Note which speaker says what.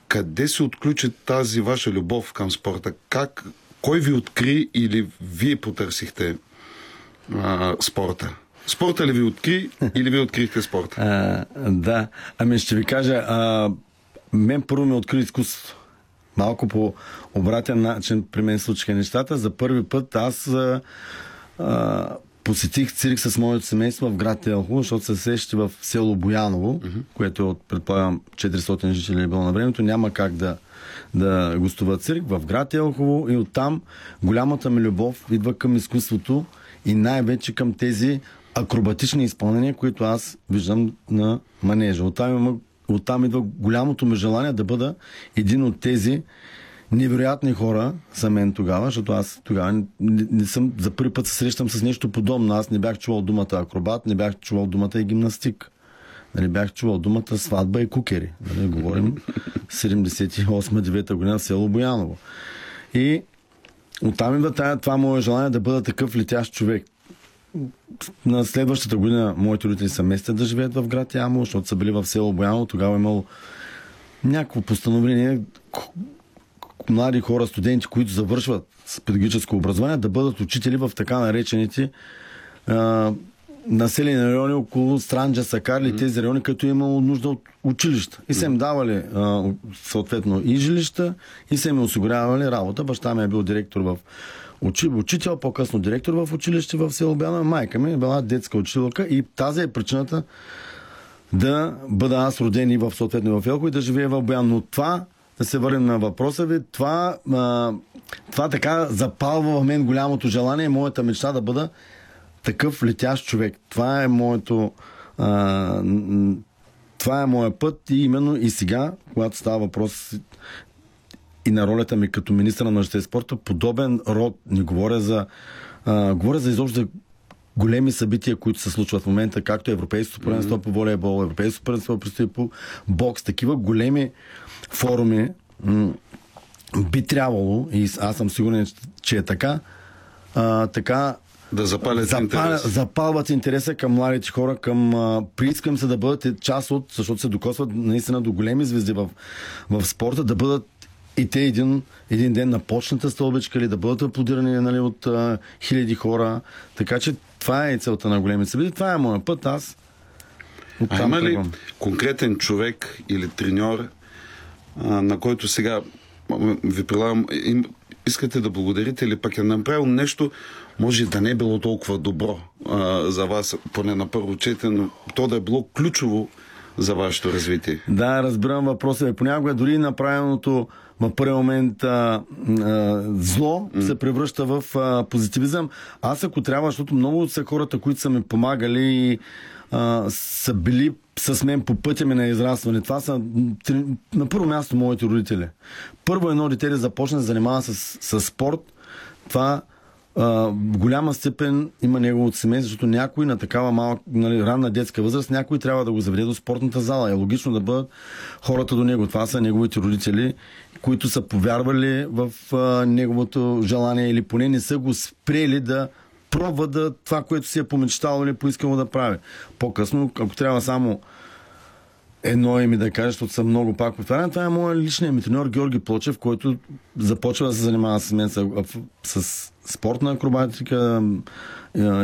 Speaker 1: къде се отключи тази ваша любов към спорта? Кой ви откри или вие потърсихте спорта? Спорта ли ви откри или ви открихте спорта?
Speaker 2: Да, ще ви кажа, мен първо ме откри изкуството. Малко по обратен начин при мен случиха нещата. За първи път аз посетих цирк с моето семейство в град Елхово, защото се сеща в село Бояново, което е от, предполагам, 400 жители е било на времето. Няма как да гостува цирк в град Елхово, и оттам голямата ми любов идва към изкуството и най-вече към тези акробатични изпълнения, които аз виждам на манежа. Оттам идва голямото ми желание да бъда един от тези невероятни хора за мен тогава, защото аз тогава не съм, за първи път се срещам с нещо подобно. Аз не бях чувал думата акробат, не бях чувал думата и гимнастик. Не бях чувал думата сватба и кукери. Говорим 78-9 година в село Бояново. И оттам идва това мое желание да бъда такъв летящ човек. На следващата година моите родители са местят да живеят в град Ямбол, защото са били в село Бояново. Тогава е имало някакво постановление млади хора, студенти, които завършват с педагогическо образование, да бъдат учители в така наречените населени райони около Странджа, Сакарли, тези райони, като е имало нужда от училища. И са им давали съответно и жилища, и са им осигурявали работа. Баща ми е бил директор в учител, по-късно директор в училище в село Бояново. Майка ми е била детска учителка и тази е причината да бъда аз роден и в съответно в Елхово и да живея в Бояново. Но това, да се върнем на въпроса ви, това така запалва в мен голямото желание и моята мечта да бъда такъв летящ човек. Това е моето това е моя път и именно и сега, когато става въпрос и на ролята ми като министър на младежта и спорта, подобен род, не говоря за изобщо за големи събития, които се случват в момента, както Европейското първенство по волейбол, Европейското първенство по бокс, такива големи форуми би трябвало, и аз съм сигурен, че е така,
Speaker 1: да
Speaker 2: запалват интереса към младите хора, приискам се да бъдат част от, защото се докосват наистина до големи звезди в спорта, да бъдат и те един ден на почната стълбичка или да бъдат аплодирани от хиляди хора. Така че това е целта на големите събития. Това е моят път. Аз
Speaker 1: има ли конкретен човек или треньор, на който сега ви предлагам, искате да благодарите или пък е направил нещо, може да не е било толкова добро за вас, поне на първо четене, но то да е било ключово за вашето развитие?
Speaker 2: Да, разбирам въпроса ви. Понякога дори направеното в първи момент зло се превръща в позитивизъм. Аз ако трябва, защото много са хората, които са ми помагали и са били с мен по пътя ми на израстване. Това са на първо място моите родители. Първо едно дете да започне да занимава с спорт, това в голяма степен има неговото семейство, защото някой на такава малка, ранна детска възраст, някой трябва да го заведе до спортната зала. Е логично да бъдат хората до него. Това са неговите родители, които са повярвали в неговото желание или поне не са го спрели да пробва това, което си е помечтало или поискало да прави. По-късно, ако трябва само едно име да кажа, защото съм много пак повтарям, това е моят личният ми треньор Георги Плочев, който започва да се занимава с мен с спортна акробатика,